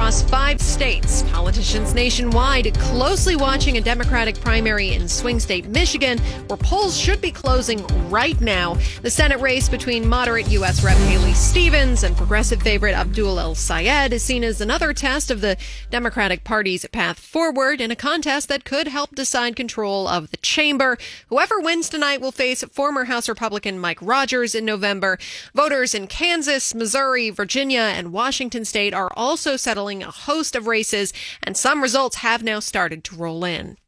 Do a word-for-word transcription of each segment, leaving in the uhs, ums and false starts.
across five states. Politicians nationwide closely watching a Democratic primary in swing state Michigan, where polls should be closing right now. The Senate race between moderate U S Representative Haley Stevens and progressive favorite Abdul El-Sayed is seen as another test of the Democratic Party's path forward in a contest that could help decide control of the chamber. Whoever wins tonight will face former House Republican Mike Rogers in November. Voters in Kansas, Missouri, Virginia, and Washington State are also settling a host of races, and some results have now started to roll in.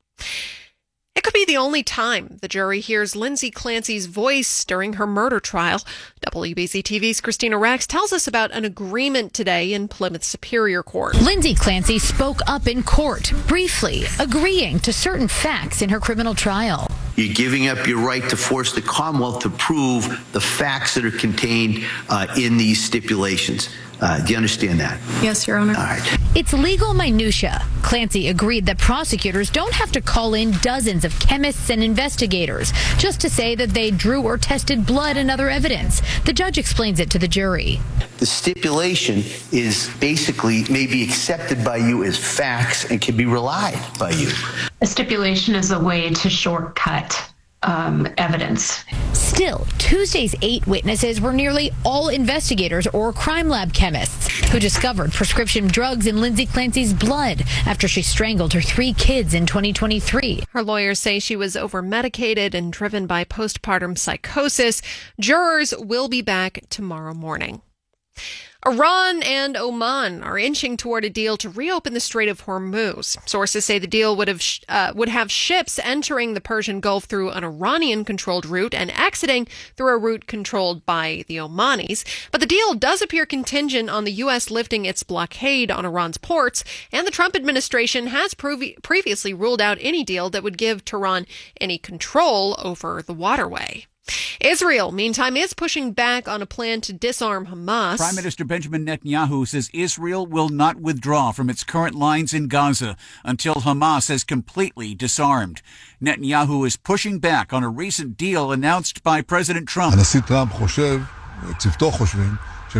It could be the only time the jury hears Lindsay Clancy's voice during her murder trial. W B Z T V's Christina Rex tells us about an agreement today in Plymouth Superior Court. Lindsay Clancy spoke up in court, briefly agreeing to certain facts in her criminal trial. You're giving up your right to force the Commonwealth to prove the facts that are contained uh, in these stipulations. Uh, do you understand that? Yes, Your Honor. All right. It's legal minutia. Clancy agreed that prosecutors don't have to call in dozens of chemists and investigators just to say that they drew or tested blood and other evidence. The judge explains it to the jury. The stipulation is basically may be accepted by you as facts and can be relied by you. A stipulation is a way to shortcut um, evidence. Still, Tuesday's eight witnesses were nearly all investigators or crime lab chemists who discovered prescription drugs in Lindsay Clancy's blood after she strangled her three kids in twenty twenty-three. Her lawyers say she was over-medicated and driven by postpartum psychosis. Jurors will be back tomorrow morning. Iran and Oman are inching toward a deal to reopen the Strait of Hormuz. Sources say the deal would have uh, would have ships entering the Persian Gulf through an Iranian-controlled route and exiting through a route controlled by the Omanis. But the deal does appear contingent on the U S lifting its blockade on Iran's ports, and the Trump administration has previ- previously ruled out any deal that would give Tehran any control over the waterway. Israel, meantime, is pushing back on a plan to disarm Hamas. Prime Minister Benjamin Netanyahu says Israel will not withdraw from its current lines in Gaza until Hamas has completely disarmed. Netanyahu is pushing back on a recent deal announced by President Trump. הנשיא טראמפ חושב, צוותו חושבים,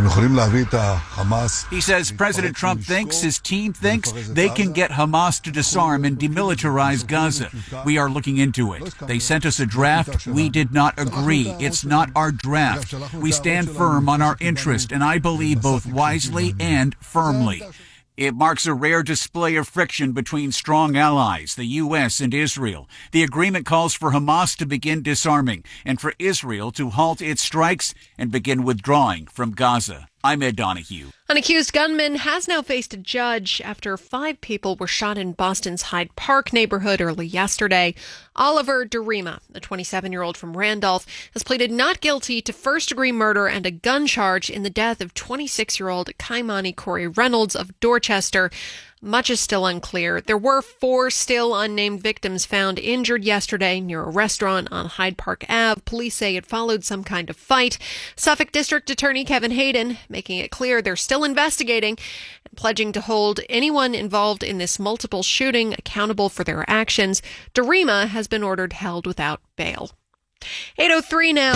He says President Trump thinks, his team thinks, they can get Hamas to disarm and demilitarize Gaza. We are looking into it. They sent us a draft. We did not agree. It's not our draft. We stand firm on our interest, and I believe both wisely and firmly. It marks a rare display of friction between strong allies, the U S and Israel. The agreement calls for Hamas to begin disarming and for Israel to halt its strikes and begin withdrawing from Gaza. I'm Ed Donahue. An accused gunman has now faced a judge after five people were shot in Boston's Hyde Park neighborhood early yesterday. Oliver DeRima, a twenty-seven-year-old from Randolph, has pleaded not guilty to first-degree murder and a gun charge in the death of twenty-six-year-old Kaimani Corey Reynolds of Dorchester. Much is still unclear. There were four still unnamed victims found injured yesterday near a restaurant on Hyde Park Avenue. Police say it followed some kind of fight. Suffolk District Attorney Kevin Hayden making it clear they're still investigating and pledging to hold anyone involved in this multiple shooting accountable for their actions. DeRima has been ordered held without bail. eight oh three now.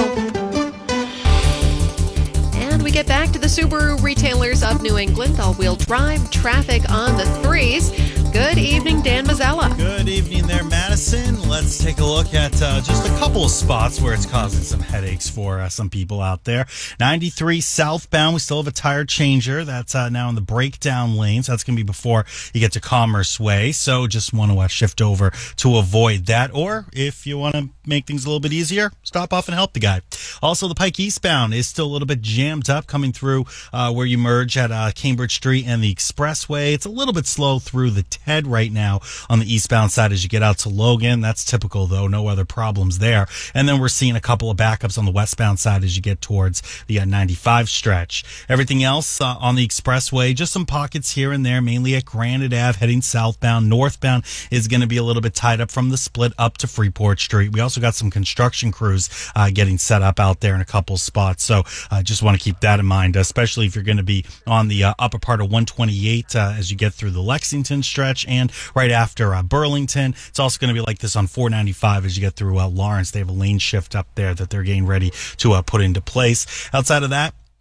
And we get back to the Subaru retailers of New England. All-wheel drive traffic on the threes. Good evening, Dan Mazzella. Good evening there, Madison. Let's take a look at uh, just a couple of spots where it's causing some headaches for uh, some people out there. ninety-three southbound, we still have a tire changer. That's uh, now in the breakdown lanes. That's going to be before you get to Commerce Way. So just want to uh, shift over to avoid that. Or if you want to make things a little bit easier, stop off and help the guy. Also, the Pike eastbound is still a little bit jammed up coming through uh, where you merge at uh, Cambridge Street and the Expressway. It's a little bit slow through the Ted right now on the eastbound side as you get out to Logan. That's typical, though. No other problems there. And then we're seeing a couple of backups on the westbound side as you get towards the uh, ninety-five stretch. Everything else uh, on the Expressway, just some pockets here and there, mainly at Granite Ave heading southbound. Northbound is going to be a little bit tied up from the split up to Freeport Street. We also got some construction crews uh, getting set up out there in a couple spots. So I uh, just want to keep that in mind, especially if you're going to be on the uh, upper part of one twenty-eight uh, as you get through the Lexington stretch and right after uh, Burlington. It's also going to be like this on four ninety-five as you get through uh, Lawrence. They have a lane shift up there that they're getting ready to uh, put into place. Outside of that,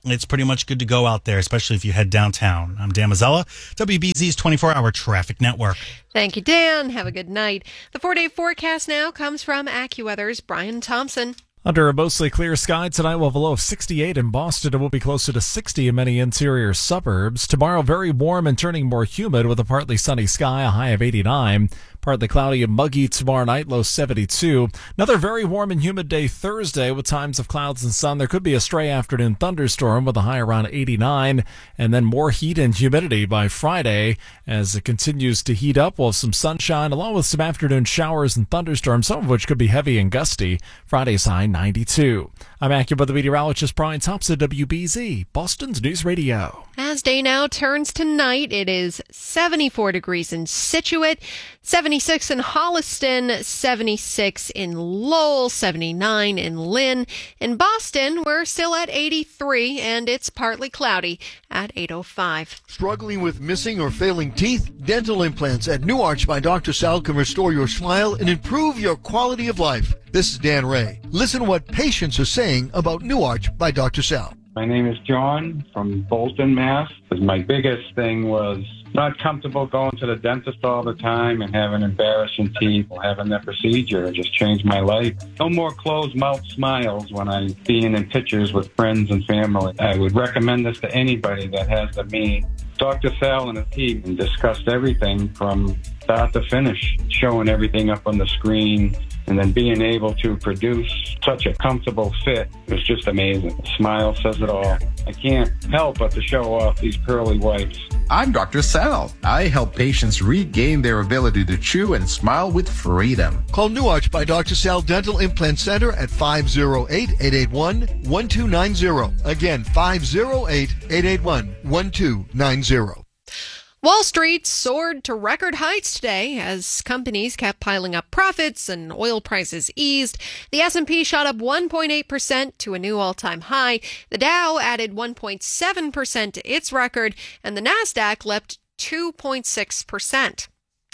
it's pretty much good to go out there, especially if you head downtown. I'm Dan Mazzella, W B Z's twenty-four hour traffic network. Thank you, Dan. Have a good night. The four-day forecast now comes from AccuWeather's Brian Thompson. Under a mostly clear sky tonight, we'll have a low of sixty-eight in Boston. It will be closer to sixty in many interior suburbs. Tomorrow, very warm and turning more humid with a partly sunny sky, a high of eighty-nine. Partly cloudy and muggy tomorrow night, low seventy-two. Another very warm and humid day Thursday with times of clouds and sun. There could be a stray afternoon thunderstorm with a high around eighty-nine. And then more heat and humidity by Friday as it continues to heat up. We'll have some sunshine along with some afternoon showers and thunderstorms, some of which could be heavy and gusty. Friday's high ninety-two. I'm AccuWeather meteorologist Brian Thompson, W B Z, Boston's News Radio. As day now turns to night, it is seventy-four degrees in Scituate, seventy-six in Holliston, seventy-six in Lowell, seventy-nine in Lynn. In Boston, we're still at eighty-three, and it's partly cloudy at eight oh five. Struggling with missing or failing teeth? Dental implants at New Arch by Doctor Sal can restore your smile and improve your quality of life. This is Dan Ray. Listen what patients are saying about New Arch by Doctor Sal. My name is John from Bolton, Mass. My biggest thing was not comfortable going to the dentist all the time and having embarrassing teeth or having that procedure. It just changed my life. No more closed mouth smiles when I'm being in pictures with friends and family. I would recommend this to anybody that has the means. Doctor Sal and his team discussed everything from start to finish, showing everything up on the screen, and then being able to produce such a comfortable fit was just amazing. The smile says it all. I can't help but to show off these pearly whites. I'm Doctor Sal. I help patients regain their ability to chew and smile with freedom. Call New Arch by Doctor Sal Dental Implant Center at five oh eight, eight eight one, one two nine zero. Again, five oh eight, eight eight one, one two nine zero. Wall Street soared to record heights today as companies kept piling up profits and oil prices eased. The S and P shot up one point eight percent to a new all-time high. The Dow added one point seven percent to its record, and the Nasdaq leapt two point six percent.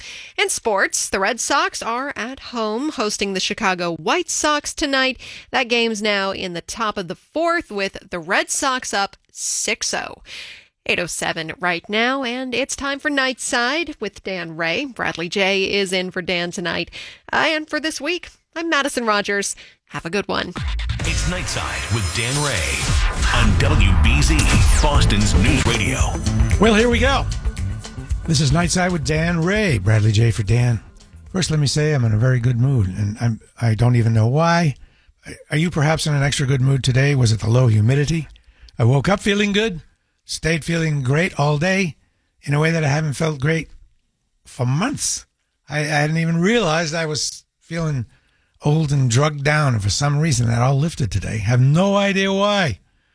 In sports, the Red Sox are at home hosting the Chicago White Sox tonight. That game's now in the top of the fourth with the Red Sox up six oh. eight oh seven right now, and it's time for Nightside with Dan Ray. Bradley J is in for Dan tonight. Uh, and for this week, I'm Madison Rogers. Have a good one. It's Nightside with Dan Ray on W B Z, Boston's News Radio. Well, here we go. This is Nightside with Dan Ray. Bradley J for Dan. First, let me say I'm in a very good mood, and I'm, I don't even know why. Are you perhaps in an extra good mood today? Was it the low humidity? I woke up feeling good. Stayed feeling great all day in a way that I haven't felt great for months. I, I hadn't even realized I was feeling old and drugged down, and for some reason that all lifted today. Have no idea why.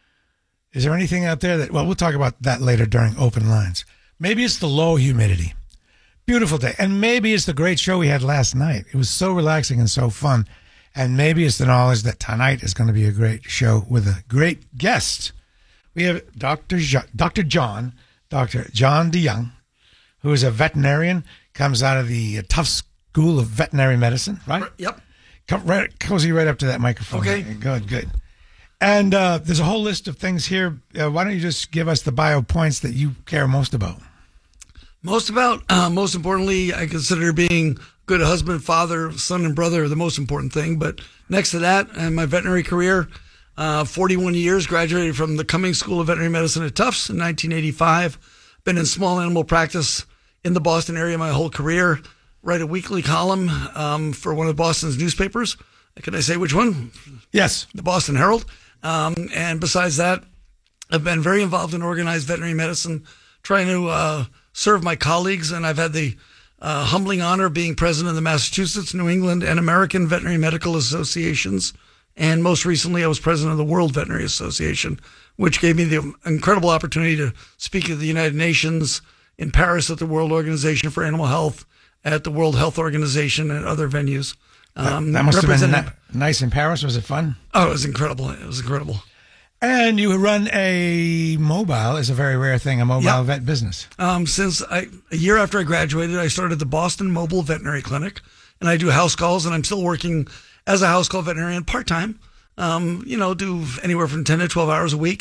Is there anything out there that, well, we'll talk about that later during open lines. Maybe it's the low humidity. Beautiful day. And maybe it's the great show we had last night. It was so relaxing and so fun. And maybe it's the knowledge that tonight is going to be a great show with a great guest. We have Doctor Jo- Doctor John, Doctor John DeYoung, who is a veterinarian, comes out of the Tufts School of Veterinary Medicine, right? Yep. Come right, cozy right up to that microphone. Okay. Good, good. And uh, there's a whole list of things here. Uh, why don't you just give us the bio points that you care most about? Most about, uh, most importantly, I consider being good husband, father, son, and brother the most important thing. But next to that, and my veterinary career, Uh, forty-one years, graduated from the Cummings School of Veterinary Medicine at Tufts in nineteen eighty-five. Been in small animal practice in the Boston area my whole career. Write a weekly column um, for one of Boston's newspapers. Can I say which one? Yes. The Boston Herald. Um, and besides that, I've been very involved in organized veterinary medicine, trying to uh, serve my colleagues. And I've had the uh, humbling honor of being president of the Massachusetts, New England, and American Veterinary Medical Associations. And most recently, I was president of the World Veterinary Association, which gave me the incredible opportunity to speak at the United Nations, in Paris at the World Organization for Animal Health, at the World Health Organization, and other venues. Um, that, that must have been ni- nice in Paris. Was it fun? Oh, it was incredible. It was incredible. And you run a mobile, is a very rare thing, a mobile yep. vet business. Um, since I, a year after I graduated, I started the Boston Mobile Veterinary Clinic, and I do house calls, and I'm still working as a house call veterinarian part-time, um, you know, do anywhere from ten to twelve hours a week,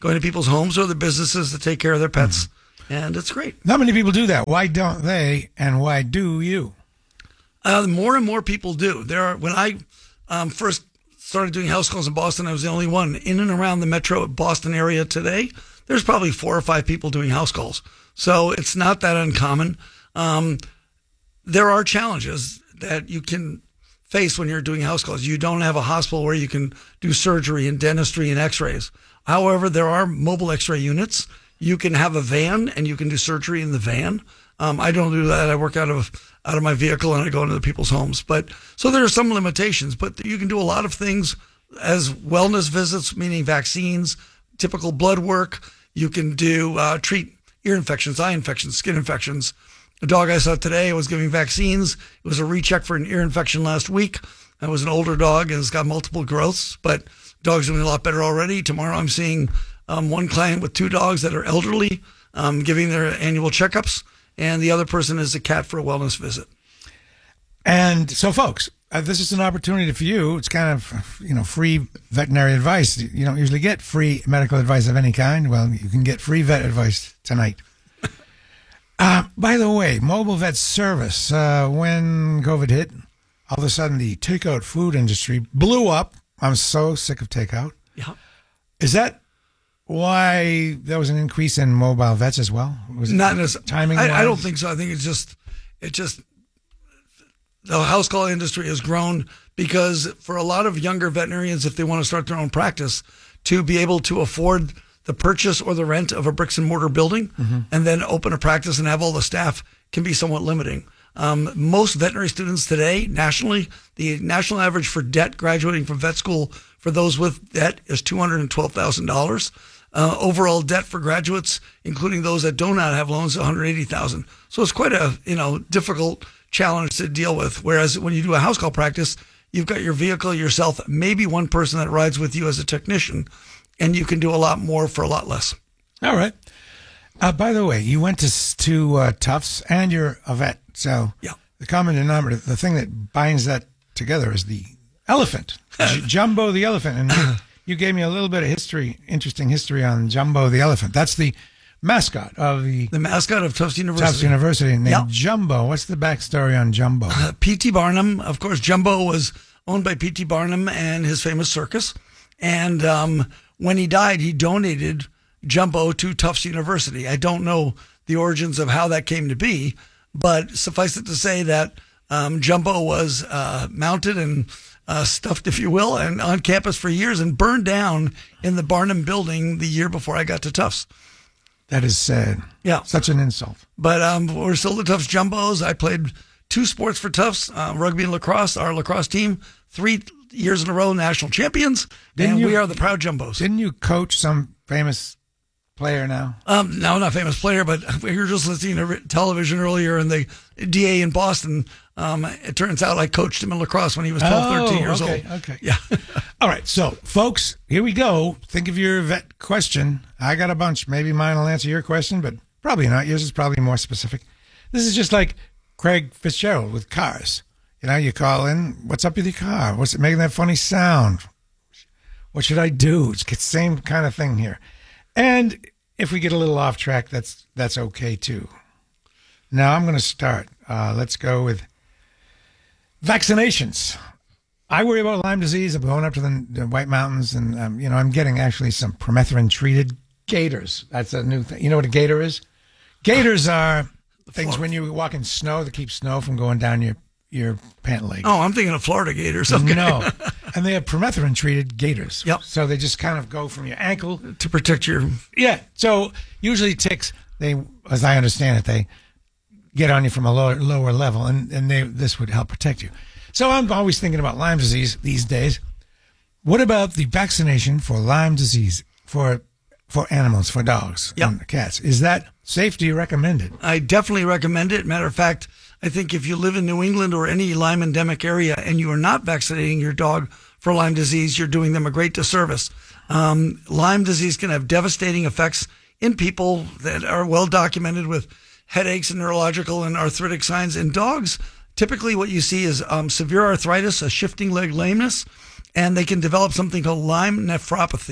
going to people's homes or the businesses to take care of their pets. Mm-hmm. And it's great. Not many people do that. Why don't they? And why do you? Uh, more and more people do. There are, when I um, first started doing house calls in Boston, I was the only one. In and around the metro Boston area today, there's probably four or five people doing house calls. So it's not that uncommon. Um, there are challenges that you can face when you're doing house calls. You don't have a hospital where you can do surgery and dentistry and x-rays. However, there are mobile x-ray units. You can have a van and you can do surgery in the van. Um, I don't do that. I work out of out of my vehicle and I go into the people's homes. But so there are some limitations, but you can do a lot of things as wellness visits, meaning vaccines, typical blood work. You can do uh, treat ear infections, eye infections, skin infections. A dog I saw today was giving vaccines. It was a recheck for an ear infection last week. It was an older dog and it's got multiple growths, but dog's doing a lot better already. Tomorrow I'm seeing um, one client with two dogs that are elderly, um, giving their annual checkups, and the other person is a cat for a wellness visit. And so, folks, uh, this is an opportunity for you. It's kind of, you know, free veterinary advice. You don't usually get free medical advice of any kind. Well, you can get free vet advice tonight. Uh, by the way, mobile vet service, uh, when COVID hit, all of a sudden the takeout food industry blew up. I'm so sick of takeout. Yeah. Is that why there was an increase in mobile vets as well? Was it not necessarily timing? I, I don't think so. I think it's just, it just, the house call industry has grown because for a lot of younger veterinarians, if they want to start their own practice, to be able to afford the purchase or the rent of a bricks and mortar building mm-hmm. and then open a practice and have all the staff can be somewhat limiting. Um, most veterinary students today, nationally, the national average for debt graduating from vet school for those with debt is two hundred twelve thousand dollars. Uh, overall debt for graduates, including those that do not have loans, is one hundred eighty thousand dollars. So it's quite a you know difficult challenge to deal with. Whereas when you do a house call practice, you've got your vehicle, yourself, maybe one person that rides with you as a technician, and you can do a lot more for a lot less. All right. Uh, by the way, you went to to uh, Tufts, and you're a vet. So yeah. The common denominator, the thing that binds that together, is the elephant, J- Jumbo the elephant. And you, you gave me a little bit of history, interesting history on Jumbo the elephant. That's the mascot of the the mascot of Tufts University. Tufts University, named yep. Jumbo. What's the backstory on Jumbo? Uh, P T Barnum, of course. Jumbo was owned by P T Barnum and his famous circus. And um, when he died, he donated Jumbo to Tufts University. I don't know the origins of how that came to be, but suffice it to say that um, Jumbo was uh, mounted and uh, stuffed, if you will, and on campus for years and burned down in the Barnum building the year before I got to Tufts. That is sad. Yeah. Such an insult. But um, we're still the Tufts Jumbos. I played two sports for Tufts, uh, rugby and lacrosse, our lacrosse team, three years in a row national champions, didn't and you, we are the proud Jumbos. Didn't you coach some famous player now? Um, no, not famous player, but we were just listening to television earlier, and the D A in Boston, um, it turns out I coached him in lacrosse when he was twelve, oh, thirteen years okay, old. Okay, yeah. All right, so, folks, here we go. Think of your vet question. I got a bunch. Maybe mine will answer your question, but probably not. Yours is probably more specific. This is just like Craig Fitzgerald with cars. You know, you call in, what's up with your car? What's it making that funny sound? What should I do? It's the same kind of thing here. And if we get a little off track, that's that's okay too. Now I'm going to start. Uh, let's go with vaccinations. I worry about Lyme disease. I'm going up to the, the White Mountains, and um, you know I'm getting actually some permethrin-treated gators. That's a new thing. You know what a gator is? Gators are things when you walk in snow that keep snow from going down your your pant leg. Oh, I'm thinking of Florida gators. Okay. No. And they have permethrin-treated gators. Yep. So they just kind of go from your ankle. To protect your... Yeah. So usually ticks, they, as I understand it, they get on you from a lower, lower level, and, and they this would help protect you. So I'm always thinking about Lyme disease these days. What about the vaccination for Lyme disease for for animals, for dogs yep. and cats? Is that safe? Do you recommend it? I definitely recommend it. Matter of fact, I think if you live in New England or any Lyme endemic area and you are not vaccinating your dog for Lyme disease, you're doing them a great disservice. Um, Lyme disease can have devastating effects in people that are well documented with headaches and neurological and arthritic signs. In dogs, typically what you see is um, severe arthritis, a shifting leg lameness, and they can develop something called Lyme nephropathy,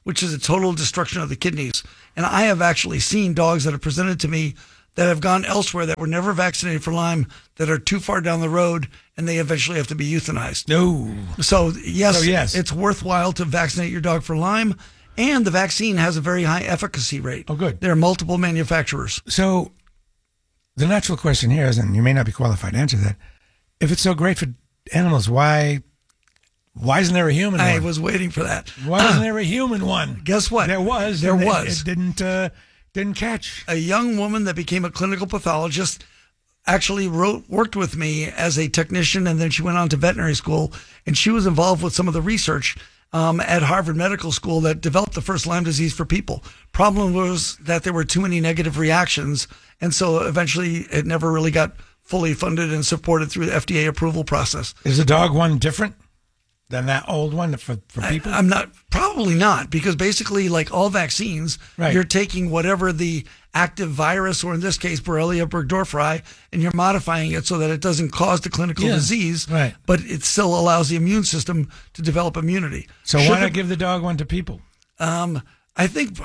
which is a total destruction of the kidneys. And I have actually seen dogs that have presented to me that have gone elsewhere that were never vaccinated for Lyme that are too far down the road and they eventually have to be euthanized. No. So yes, So, yes. it's worthwhile to vaccinate your dog for Lyme, and the vaccine has a very high efficacy rate. Oh, good. There are multiple manufacturers. So the natural question here is, and you may not be qualified to answer that, if it's so great for animals, why why isn't there a human I one? was waiting for that. Why isn't there a human one? Guess what? There was. There and it- was. It, didn't uh, didn't catch. A young woman that became a clinical pathologist actually wrote, worked with me as a technician, and then she went on to veterinary school, and she was involved with some of the research um, at Harvard Medical School that developed the first Lyme disease for people. Problem was that there were too many negative reactions, and so eventually it never really got fully funded and supported through the F D A approval process. Is the dog one different than that old one for, for people? I, I'm not, probably not, because basically, like all vaccines, Right. you're taking whatever the active virus, or in this case, Borrelia burgdorferi, and you're modifying it so that it doesn't cause the clinical Yeah, disease, right. but it still allows the immune system to develop immunity. So Should why not it- give the dog one to people? Um, I think,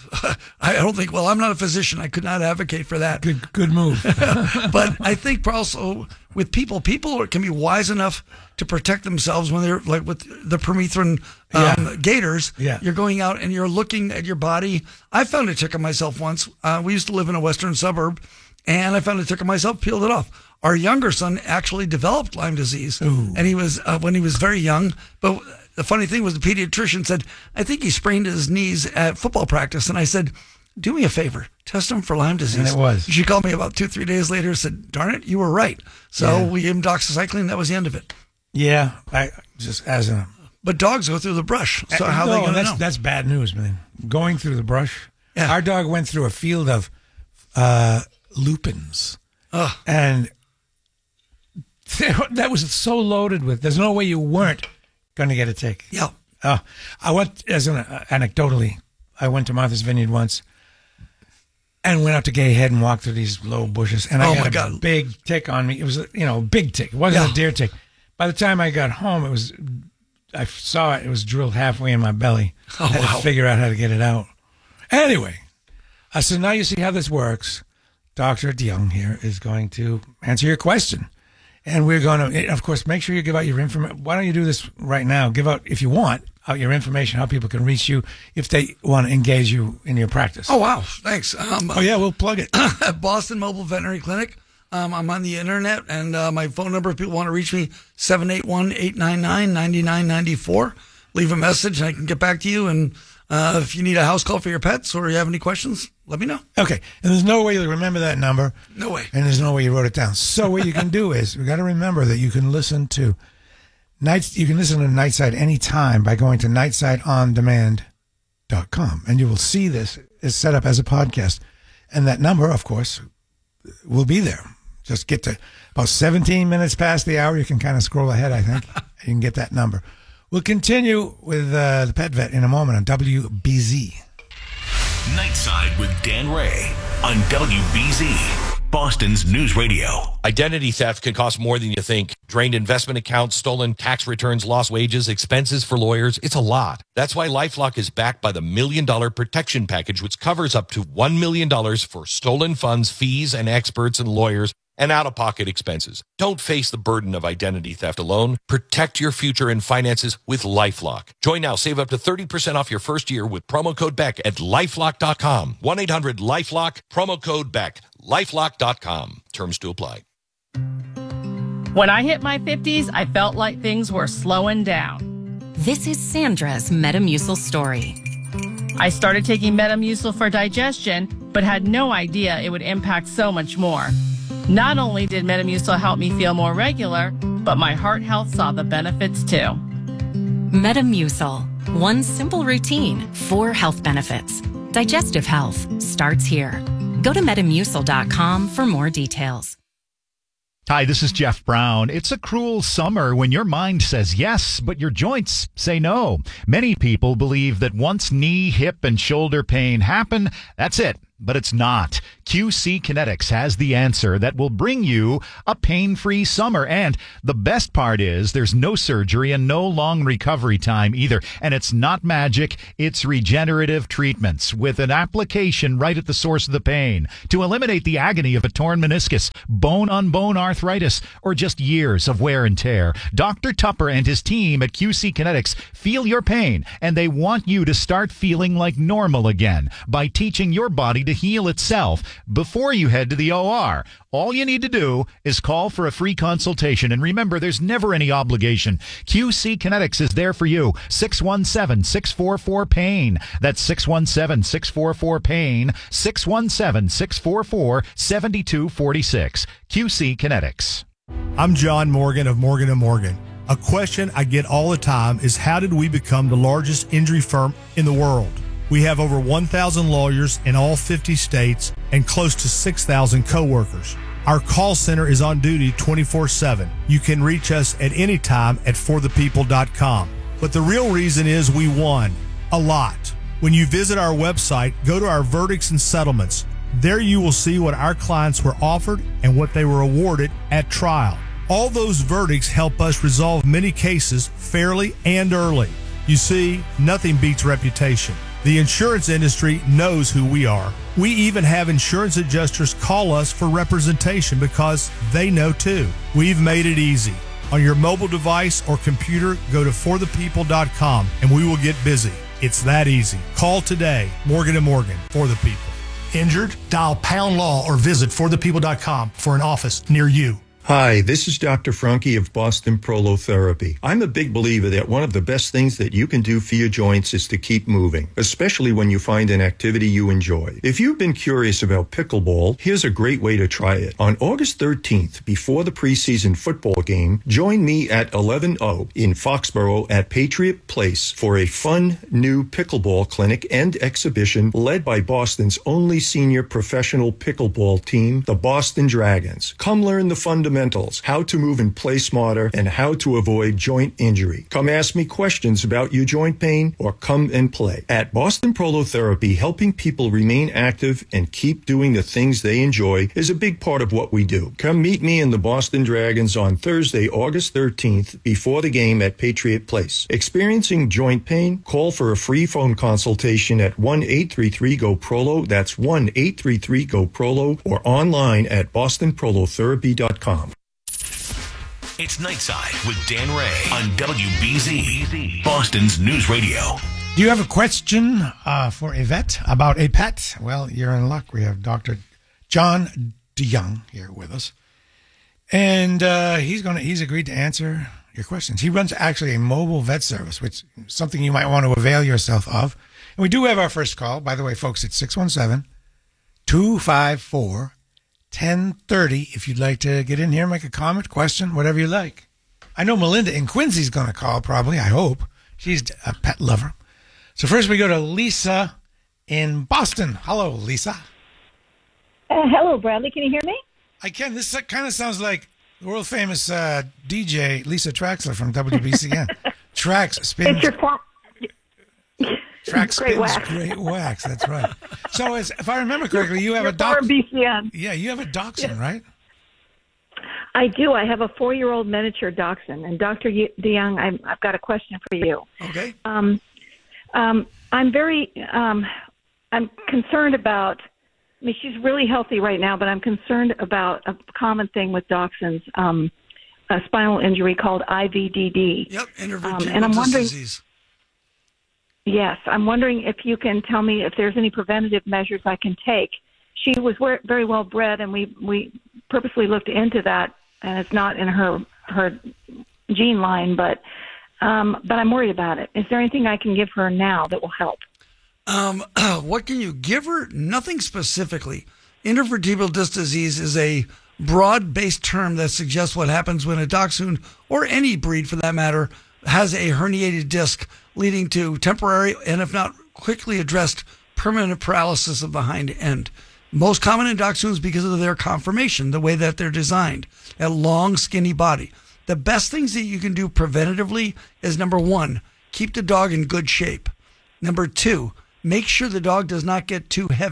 I don't think, well, I'm not a physician. I could not advocate for that. Good, good move. But I think also with people, people can be wise enough to protect themselves when they're like with the permethrin um, Yeah. gators. Yeah. You're going out and you're looking at your body. I found a tick on myself once. Uh, we used to live in a western suburb, and I found a tick on myself, peeled it off. Our younger son actually developed Lyme disease, Ooh. and he was uh, when he was very young. But the funny thing was, the pediatrician said, "I think he sprained his knees at football practice." And I said, "Do me a favor, test him for Lyme disease." And it was. She called me about two, three days later and said, "Darn it, you were right." So Yeah. we gave him doxycycline. That was the end of it. Yeah, I just as a But dogs go through the brush. So how no, are they going to that's know? that's bad news, man. Going through the brush. Yeah. Our dog went through a field of uh, lupins, Ugh. and that was so loaded with. There's no way you weren't going to get a tick. Yeah. Oh, I went as an uh, anecdotally. I went to Martha's Vineyard once, and went out to Gay Head and walked through these low bushes, and I Oh, got my a God. big tick on me. It was, you know, a big tick. It wasn't Yeah. a deer tick. By the time I got home, it was. I saw it. It was drilled halfway in my belly. Oh, I had wow. to figure out how to get it out. Anyway, I said, now you see how this works. Doctor DeYoung here is going to answer your question. And we're going to, of course, make sure you give out your information. Why don't you do this right now? Give out, if you want, out your information, how people can reach you if they want to engage you in your practice. Oh, wow. Thanks. Um, Oh, yeah, we'll plug it. at Boston Mobile Veterinary Clinic. Um, I'm on the internet, and uh, my phone number, if people want to reach me, seven eight one, eight nine nine, nine nine nine four. Leave a message, and I can get back to you. And uh, if you need a house call for your pets or you have any questions, let me know. Okay. And there's no way you'll remember that number. No way. And there's no way you wrote it down. So what you can do is, we got to remember that you can listen to nights. You can listen to Nightside anytime by going to nightside on demand dot com, and you will see this is set up as a podcast. And that number, of course, will be there. Just get to about seventeen minutes past the hour. You can kind of scroll ahead, I think. You can get that number. We'll continue with uh, the Pet Vet in a moment on W B Z. Nightside with Dan Ray on W B Z, Boston's News Radio. Identity theft can cost more than you think. Drained investment accounts, stolen tax returns, lost wages, expenses for lawyers. It's a lot. That's why LifeLock is backed by the Million Dollar Protection Package, which covers up to one million dollars for stolen funds, fees, and experts and lawyers, and out-of-pocket expenses. Don't face the burden of identity theft alone. Protect your future and finances with LifeLock. Join now. Save up to thirty percent off your first year with promo code Beck at lifelock dot com. one eight hundred lifelock, promo code Beck. lifelock dot com. Terms to apply. When I hit my fifties, I felt like things were slowing down. This is Sandra's Metamucil story. I started taking Metamucil for digestion, but had no idea it would impact so much more. Not only did Metamucil help me feel more regular, but my heart health saw the benefits too. Metamucil. One simple routine, four health benefits. Digestive health starts here. Go to metamucil dot com for more details. Hi, this is Jeff Brown. It's a cruel summer when your mind says yes, but your joints say no. Many people believe that once knee, hip, and shoulder pain happen, that's it. but it's not. Q C Kinetics has the answer that will bring you a pain-free summer. And the best part is there's no surgery and no long recovery time either. And it's not magic. It's regenerative treatments with an application right at the source of the pain to eliminate the agony of a torn meniscus, bone-on-bone arthritis, or just years of wear and tear. Doctor Tupper and his team at Q C Kinetics feel your pain, and they want you to start feeling like normal again by teaching your body to heal itself before you head to the O R. All you need to do is call for a free consultation. And remember, there's never any obligation. Q C Kinetics is there for you. six one seven, six four four, PAIN. That's six one seven, six four four, PAIN. six one seven, six four four, seven two four six. Q C Kinetics. I'm John Morgan of Morgan and Morgan. A question I get all the time is, how did we become the largest injury firm in the world? We have over one thousand lawyers in all fifty states and close to six thousand coworkers. Our call center is on duty twenty-four seven. You can reach us at any time at for the people dot com. But the real reason is we won a lot. When you visit our website, go to our verdicts and settlements. There you will see what our clients were offered and what they were awarded at trial. All those verdicts help us resolve many cases fairly and early. You see, nothing beats reputation. The insurance industry knows who we are. We even have insurance adjusters call us for representation because they know too. We've made it easy. On your mobile device or computer, go to for the people dot com and we will get busy. It's that easy. Call today. Morgan and Morgan, for the people. Injured? Dial pound law or visit for the people dot com for an office near you. Hi, this is Doctor Franke of Boston Prolotherapy. I'm a big believer that one of the best things that you can do for your joints is to keep moving, especially when you find an activity you enjoy. If you've been curious about pickleball, here's a great way to try it. On August thirteenth, before the preseason football game, join me at eleven oh in Foxborough at Patriot Place for a fun new pickleball clinic and exhibition led by Boston's only senior professional pickleball team, the Boston Dragons. Come learn the fundamentals. How to move and play smarter, and how to avoid joint injury. Come ask me questions about your joint pain or come and play. At Boston Prolotherapy, helping people remain active and keep doing the things they enjoy is a big part of what we do. Come meet me and the Boston Dragons on Thursday, August thirteenth, before the game at Patriot Place. Experiencing joint pain? Call for a free phone consultation at one eight three three G O P R O L O. That's one eight three three G O P R O L O, or online at boston prolotherapy dot com. It's Nightside with Dan Ray on W B Z, Boston's News Radio. Do you have a question uh, for a vet about a pet? Well, you're in luck. We have Doctor John DeYoung here with us, and uh, he's going to he's agreed to answer your questions. He runs actually a mobile vet service, which is something you might want to avail yourself of. And we do have our first call, by the way, folks. It's six one seven, two five four, ten thirty. If you'd like to get in here, make a comment, question, whatever you like. I know Melinda in Quincy's going to call, probably, I hope. She's a pet lover. So first we go to Lisa in Boston. Hello, Lisa. Uh, hello, Bradley. Can you hear me? I can. This kind of sounds like the world-famous uh, D J Lisa Traxler from W B C N. Trax spins. It's your fa- Trax Great spins wax. great wax. That's right. So as, if I remember correctly, you have Your a dachshund. B C N. Yeah, you have a dachshund, right? I do. I have a four-year-old miniature dachshund. And Doctor DeYoung, I'm, I've got a question for you. Okay. Um, um, I'm very, um, I'm concerned about, I mean, she's really healthy right now, but I'm concerned about a common thing with dachshunds, um, a spinal injury called I V D D. Yep, intervertebral um, and I'm disc wondering, disease. Yes, I'm wondering if you can tell me if there's any preventative measures I can take. She was very well bred, and we, we purposely looked into that, and it's not in her her gene line, but um, but I'm worried about it. Is there anything I can give her now that will help? Um, what can you give her? Nothing specifically. Intervertebral disc disease is a broad-based term that suggests what happens when a dachshund, or any breed for that matter, has a herniated disc leading to temporary and, if not quickly addressed, permanent paralysis of the hind end. Most common in dachshunds because of their conformation, the way that they're designed, a long, skinny body. The best things that you can do preventatively is, number one, keep the dog in good shape. Number two, make sure the dog does not get too heavy.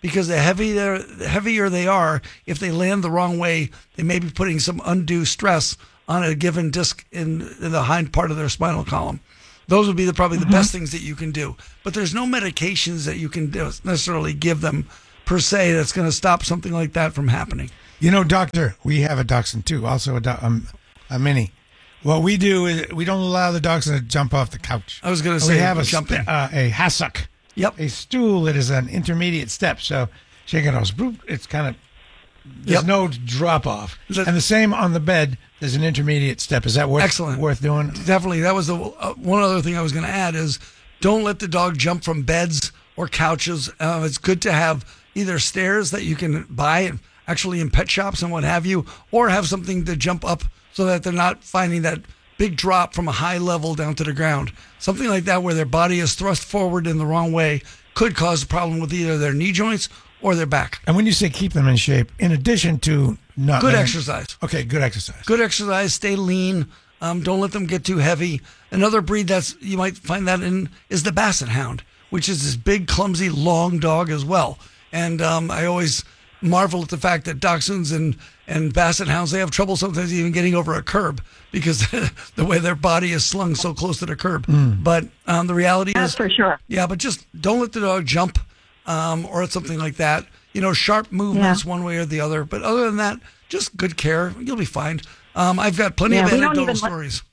because the heavier, the heavier they are, if they land the wrong way, they may be putting some undue stress on a given disc in, in the hind part of their spinal column. Those would be the, probably the Mm-hmm. best things that you can do. But there's no medications that you can necessarily give them per se that's going to stop something like that from happening. You know, doctor, we have a dachshund too, also a, do- um, a mini. What we do is we don't allow the dachshund to jump off the couch. I was going to We say have a, jumping. st- uh, a hassock. Yep. A stool that is an intermediate step. So she goes, boop, it's kind of, there's Yep. no drop off. That- And the same on the bed, there's an intermediate step. Is that worth, Excellent. worth doing? Definitely. That was the uh, one other thing I was going to add is don't let the dog jump from beds or couches. Uh, it's good to have either stairs that you can buy actually in pet shops and what have you, or have something to jump up so that they're not finding that big drop from a high level down to the ground. Something like that where their body is thrust forward in the wrong way could cause a problem with either their knee joints or their back. And when you say keep them in shape, in addition to not Good letting- exercise. Okay, good exercise. Good exercise. Stay lean. Um, don't let them get too heavy. Another breed that's you might find that in is the Basset Hound, which is this big, clumsy, long dog as well. And um, I always marvel at the fact that dachshunds and, and Basset Hounds, they have trouble sometimes even getting over a curb because the way their body is slung so close to the curb. Mm. But um, the reality That's is, for sure. yeah, but just don't let the dog jump um, or something like that. You know, sharp movements one way or the other. But other than that, just good care. You'll be fine. Um, I've got plenty Yeah, of we don't anecdotal even let- stories.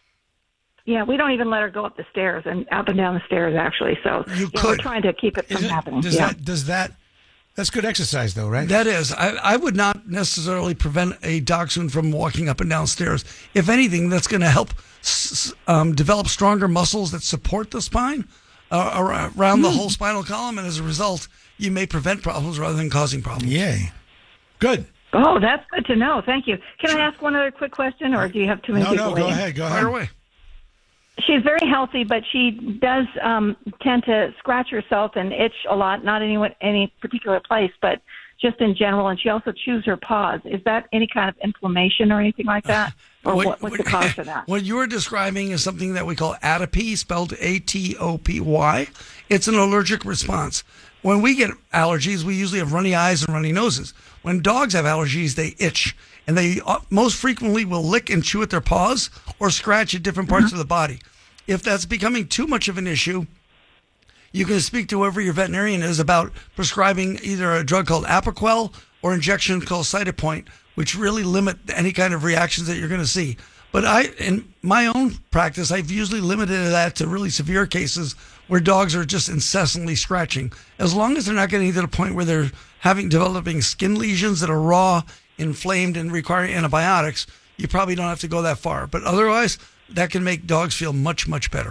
Yeah, we don't even let her go up the stairs and up and down the stairs, actually. So You yeah, could. we're trying to keep it from Is it- happening. Does yeah. that, does that, that's good exercise though, right? That is. I, I would not necessarily prevent a dachshund from walking up and down stairs. If anything, that's going to help s- um, develop stronger muscles that support the spine uh, ar- around the Hmm. whole spinal column. And as a result, you may prevent problems rather than causing problems. Yay. Good. Oh, that's good to know. Thank you. Can I ask one other quick question, or do you have too many No, people no, go waiting? ahead, go Fire ahead. away. She's very healthy, but she does um, tend to scratch herself and itch a lot. Not any any particular place, but just in general. And she also chews her paws. Is that any kind of inflammation or anything like that, or what, what's the cause for that? What you're describing is something that we call atopy, spelled A T O P Y. It's an allergic response. When we get allergies, we usually have runny eyes and runny noses. When dogs have allergies, they itch, and they uh, most frequently will lick and chew at their paws or scratch at different parts of the body. If that's becoming too much of an issue, you can speak to whoever your veterinarian is about prescribing either a drug called Apoquel or injection called Cytopoint, which really limit any kind of reactions that you're going to see. But I, in my own practice, I've usually limited that to really severe cases where dogs are just incessantly scratching. As long as they're not getting to the point where they're having developing skin lesions that are raw, inflamed, and require antibiotics, you probably don't have to go that far. But otherwise, that can make dogs feel much, much better.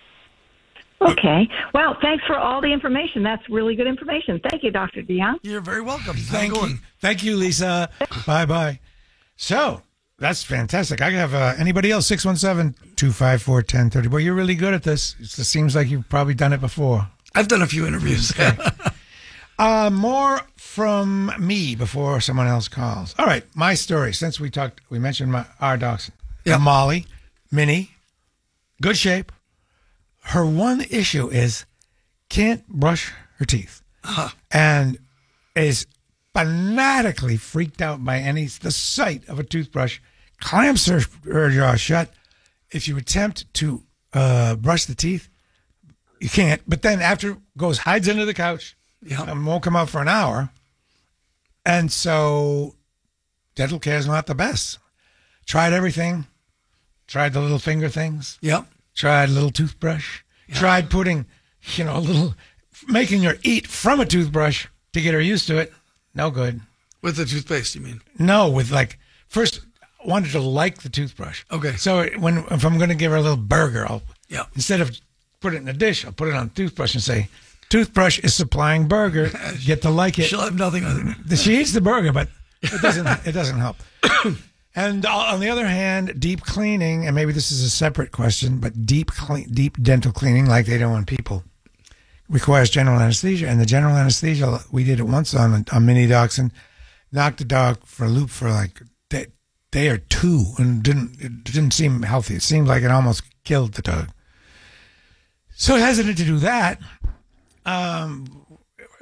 Okay. Well, thanks for all the information. That's really good information. Thank you, Doctor Dion. You're very welcome. Thank you. Thank you, Lisa. Bye-bye. So, that's fantastic. I have uh, anybody else, six one seven, two five four, one zero three zero. Well, you're really good at this. It seems like you've probably done it before. I've done a few interviews. Okay. uh, more from me before someone else calls. All right, my story. Since we talked, we mentioned my, our dachshund. Yep. Molly, Minnie, good shape. Her one issue is can't brush her teeth. Uh-huh. And is fanatically freaked out by any the sight of a toothbrush, clamps her, her jaw shut. If you attempt to uh, brush the teeth, you can't. But then after goes hides under the couch, yep. and won't come out for an hour. And so dental care is not the best. Tried everything. Tried the little finger things. Yep. Tried a little toothbrush. Yep. Tried putting, you know, a little, making her eat from a toothbrush to get her used to it. No good. With the toothpaste, you mean? No, with like, first wanted to like the toothbrush. Okay. So when if I'm going to give her a little burger, I'll, yeah. instead of put it in a dish, I'll put it on a toothbrush and say, toothbrush is supplying burger. Get to like it. She'll have nothing on it. She eats the burger, but it doesn't, it doesn't help. And on the other hand, deep cleaning, and maybe this is a separate question, but deep clean, deep dental cleaning, like they do on people, requires general anesthesia. And the general anesthesia, we did it once on a, a mini dachshund, knocked the dog for a loop for like day, day or two, and didn't it didn't seem healthy. It seemed like it almost killed the dog. So hesitant to do that. Um,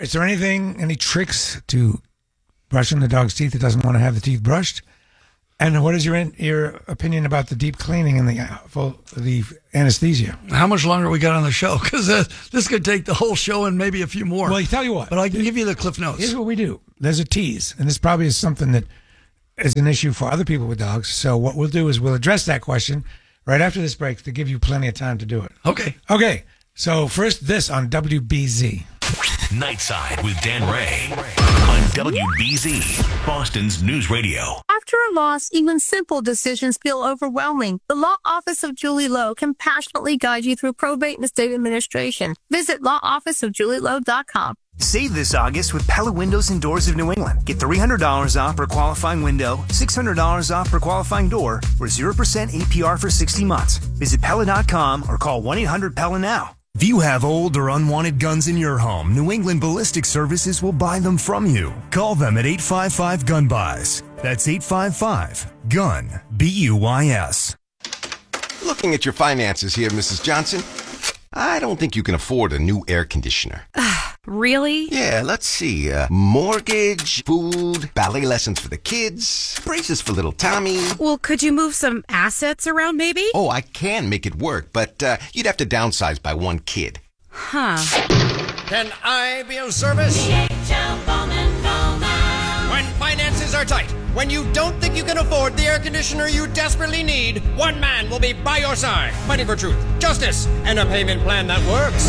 is there anything, any tricks to brushing the dog's teeth that doesn't want to have the teeth brushed? And what is your your opinion about the deep cleaning and the uh, full, the anesthesia? How much longer we got on the show? Because uh, this could take the whole show and maybe a few more. Well, I tell you what. But I can give you the Cliff Notes. Here's what we do. There's a tease, and this probably is something that is an issue for other people with dogs. So what we'll do is we'll address that question right after this break to give you plenty of time to do it. Okay. Okay. So first, this on W B Z. Nightside with Dan Ray on W B Z, Boston's News Radio. After a loss, even simple decisions feel overwhelming. The Law Office of Julie Lowe can passionately guide you through probate and estate administration. Visit law office of julie lowe dot com. Save this August with Pella Windows and Doors of New England. Get three hundred dollars off per qualifying window, six hundred dollars off per qualifying door, or zero percent A P R for sixty months. Visit Pella dot com or call one eight hundred Pella now. If you have old or unwanted guns in your home, New England Ballistic Services will buy them from you. Call them at eight five five gun buys. That's eight five five gun B U Y S. Looking at your finances here, Missus Johnson, I don't think you can afford a new air conditioner. Really? Yeah, let's see. Uh, mortgage, food, ballet lessons for the kids, braces for little Tommy. Well, could you move some assets around maybe? Oh, I can make it work, but uh, you'd have to downsize by one kid. Huh. Can I be of service? When finances are tight, when you don't think you can afford the air conditioner you desperately need, one man will be by your side, fighting for truth, justice, and a payment plan that works.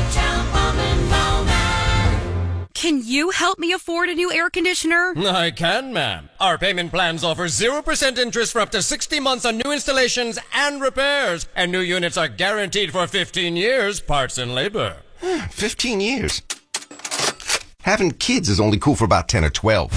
Can you help me afford a new air conditioner? I can, ma'am. Our payment plans offer zero percent interest for up to sixty months on new installations and repairs. And new units are guaranteed for fifteen years, parts and labor. fifteen years? Having kids is only cool for about ten or twelve.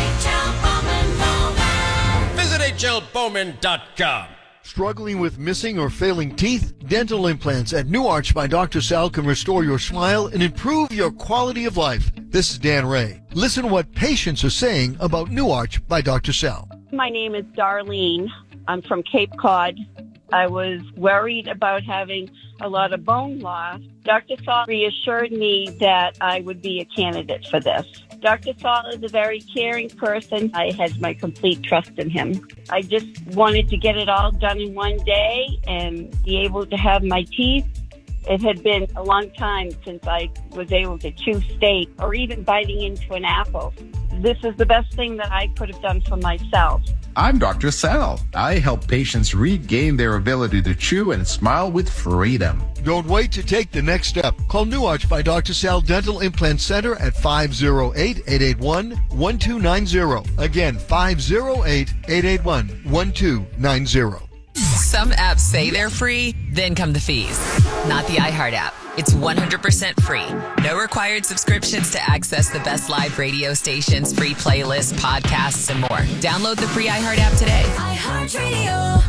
Visit H L Bowman dot com. Struggling with missing or failing teeth? Dental implants at New Arch by Doctor Sal can restore your smile and improve your quality of life. This is Dan Ray. Listen to what patients are saying about New Arch by Doctor Sal. My name is Darlene. I'm from Cape Cod. I was worried about having a lot of bone loss. Doctor Saul reassured me that I would be a candidate for this. Doctor Saul is a very caring person. I had my complete trust in him. I just wanted to get it all done in one day and be able to have my teeth. It had been a long time since I was able to chew steak or even biting into an apple. This is the best thing that I could have done for myself. I'm Doctor Sal. I help patients regain their ability to chew and smile with freedom. Don't wait to take the next step. Call New Arch by Doctor Sal Dental Implant Center at five oh eight, eight eight one, one two nine zero. Again, five oh eight, eight eight one, one two nine zero. Some apps say they're free, then come the fees. Not the iHeart app. It's one hundred percent free. No required subscriptions to access the best live radio stations, free playlists, podcasts, and more. Download the free iHeart app today. iHeartRadio.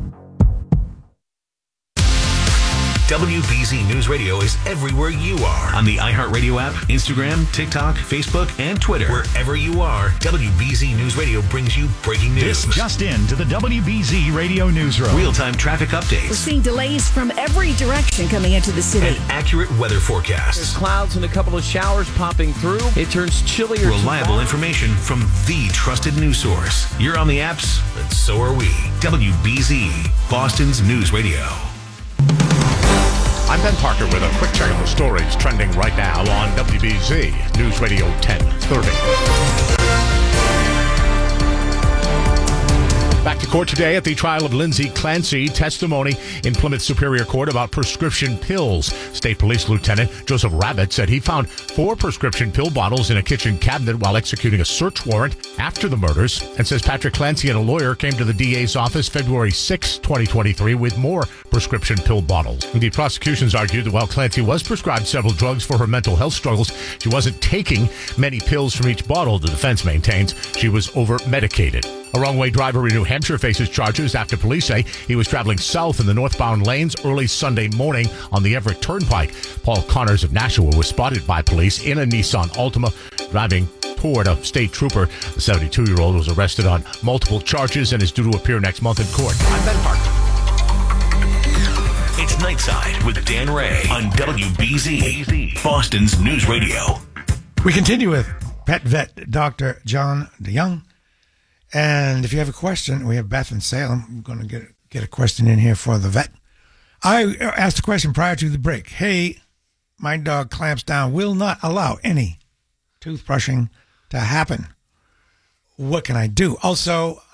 W B Z News Radio is everywhere you are. On the iHeartRadio app, Instagram, TikTok, Facebook, and Twitter. Wherever you are, W B Z News Radio brings you breaking news. This just in to the W B Z Radio Newsroom. Real-time traffic updates. We're seeing delays from every direction coming into the city. And accurate weather forecasts. There's clouds and a couple of showers popping through. It turns chillier. Reliable information from the trusted news source. You're on the apps, and so are we. W B Z, Boston's News Radio. I'm Ben Parker with a quick check of the stories trending right now on W B Z News Radio ten thirty. Back to court today at the trial of Lindsay Clancy. Testimony in Plymouth Superior Court about prescription pills. State Police Lieutenant Joseph Rabbit said he found four prescription pill bottles in a kitchen cabinet while executing a search warrant after the murders, and says Patrick Clancy and a lawyer came to the D A's office February sixth, twenty twenty-three with more prescription pill bottles. The prosecutions argued that while Clancy was prescribed several drugs for her mental health struggles, she wasn't taking many pills from each bottle. The defense maintains she was over-medicated. A wrong-way driver in New Hampshire faces charges after police say he was traveling south in the northbound lanes early Sunday morning on the Everett Turnpike. Paul Connors of Nashua was spotted by police in a Nissan Altima driving toward a state trooper. The seventy-two-year-old was arrested on multiple charges and is due to appear next month in court. I'm Ben Parker. It's Nightside with Dan Ray on W B Z, Boston's News Radio. We continue with pet vet Doctor John DeYoung. And if you have a question, we have Beth in Salem. I'm going to get, get a question in here for the vet. I asked a question prior to the break. Hey, my dog clamps down, will not allow any toothbrushing to happen. What can I do? Also,